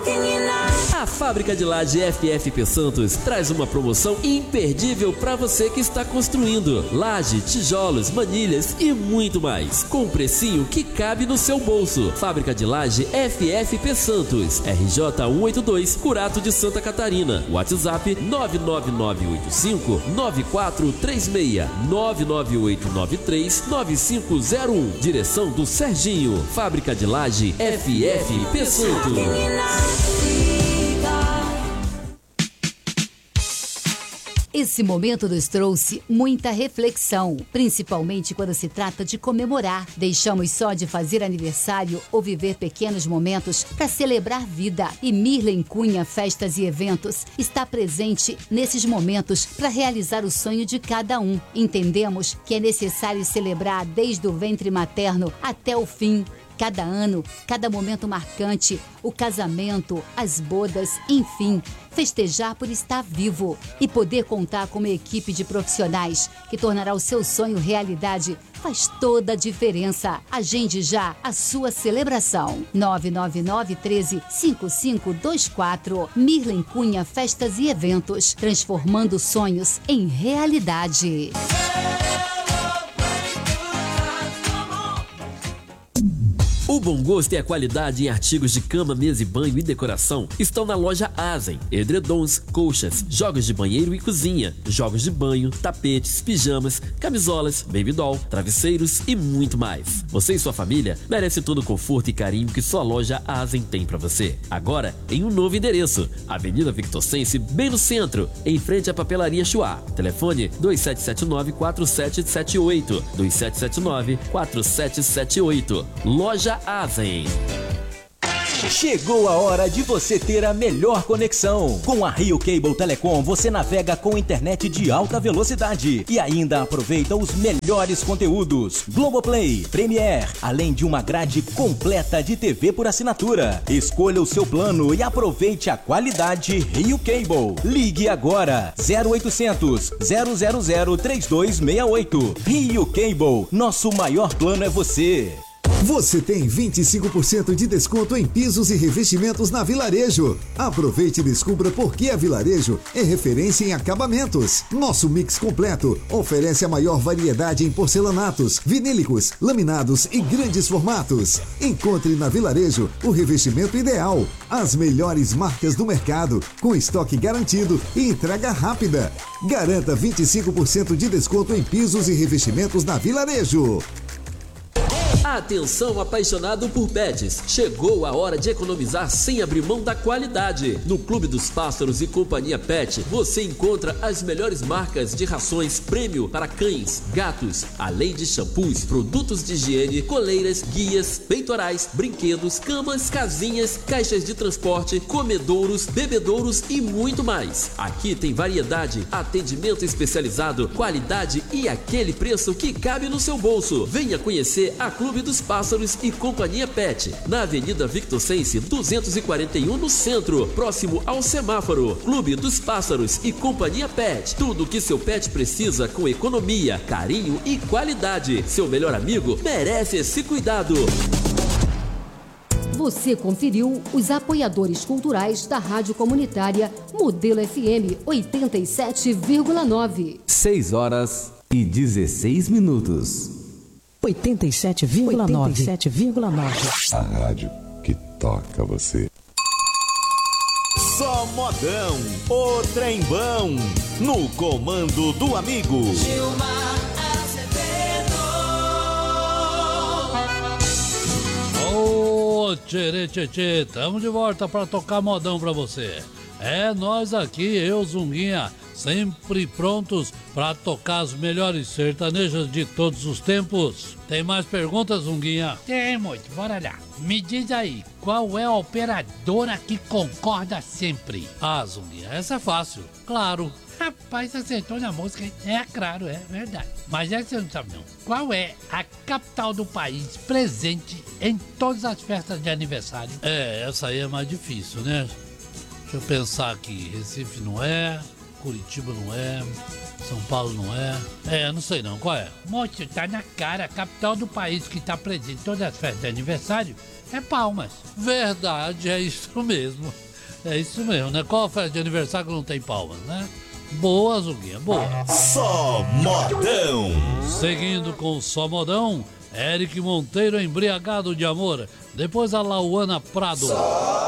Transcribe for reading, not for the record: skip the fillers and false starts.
A Fábrica de Laje FFP Santos traz uma promoção imperdível para você que está construindo laje, tijolos, manilhas e muito mais, com um precinho que cabe no seu bolso. Fábrica de Laje FFP Santos, RJ 182, Curato de Santa Catarina. WhatsApp 99885-9436, 99893-9501. Direção do Serginho. Fábrica de Laje FFP Santos. Esse momento nos trouxe muita reflexão, principalmente quando se trata de comemorar. Deixamos só de fazer aniversário ou viver pequenos momentos para celebrar vida. E Mirlen Cunha Festas e Eventos está presente nesses momentos para realizar o sonho de cada um. Entendemos que é necessário celebrar desde o ventre materno até o fim. Cada ano, cada momento marcante, o casamento, as bodas, enfim, festejar por estar vivo e poder contar com uma equipe de profissionais que tornará o seu sonho realidade faz toda a diferença. Agende já a sua celebração. 999-13-5524. Mirlen Cunha Festas e Eventos, transformando sonhos em realidade. O bom gosto e a qualidade em artigos de cama, mesa e banho e decoração estão na loja Asen. Edredons, colchas, jogos de banheiro e cozinha, jogos de banho, tapetes, pijamas, camisolas, baby doll, travesseiros e muito mais. Você e sua família merecem todo o conforto e carinho que sua loja Asen tem para você. Agora, em um novo endereço, Avenida Victor Sense, bem no centro, em frente à Papelaria Chuá. Telefone 2779-4778, 2779-4778. Loja Asen. Chegou a hora de você ter a melhor conexão. Com a Rio Cable Telecom, você navega com internet de alta velocidade e ainda aproveita os melhores conteúdos. Globoplay, Premiere, além de uma grade completa de TV por assinatura. Escolha o seu plano e aproveite a qualidade Rio Cable. Ligue agora 0800 000 3268. Rio Cable, nosso maior plano é você. Você tem 25% de desconto em pisos e revestimentos na Vilarejo. Aproveite e descubra por que a Vilarejo é referência em acabamentos. Nosso mix completo oferece a maior variedade em porcelanatos, vinílicos, laminados e grandes formatos. Encontre na Vilarejo o revestimento ideal, as melhores marcas do mercado, com estoque garantido e entrega rápida. Garanta 25% de desconto em pisos e revestimentos na Vilarejo. Atenção, apaixonado por pets, chegou a hora de economizar sem abrir mão da qualidade. No Clube dos Pássaros e Companhia Pet, você encontra as melhores marcas de rações prêmio para cães, gatos, além de shampoos, produtos de higiene, coleiras, guias, peitorais, brinquedos, camas, casinhas, caixas de transporte, comedouros, bebedouros e muito mais. Aqui tem variedade, atendimento especializado, qualidade e aquele preço que cabe no seu bolso. Venha conhecer a Clube dos Pássaros e Companhia Pet, na Avenida Victor Sense 241, no centro, próximo ao semáforo. Clube dos Pássaros e Companhia Pet, tudo o que seu pet precisa com economia, carinho e qualidade. Seu melhor amigo merece esse cuidado. Você conferiu os apoiadores culturais da Rádio Comunitária Modelo FM 87,9. 6h16. 87,9. A rádio que toca você. Só modão, o trembão, no comando do amigo Gilmar Azevedo. Ô, tchê, tamo de volta pra tocar modão pra você. É nós aqui, eu, Zunguinha, sempre prontos para tocar as melhores sertanejas de todos os tempos. Tem mais perguntas, Zunguinha? Tem muito, bora lá. Me diz aí, qual é a operadora que concorda sempre? Ah, Zunguinha, essa é fácil. Claro. Rapaz, acertou na música, hein? É claro, é verdade. Mas essa você não sabe não. Qual é a capital do país presente em todas as festas de aniversário? É, essa aí é mais difícil, né? Deixa eu pensar aqui. Recife não é, Curitiba não é, São Paulo não é. Não sei não, qual é? Moço, tá na cara, a capital do país que tá presente em todas as festas de aniversário é Palmas. Verdade, é isso mesmo. É isso mesmo, né? Qual a festa de aniversário que não tem palmas, né? Boa, Zuguinha, boa. Só modão. Seguindo com Só Modão, Eric Monteiro embriagado de amor. Depois a Lauana Prado.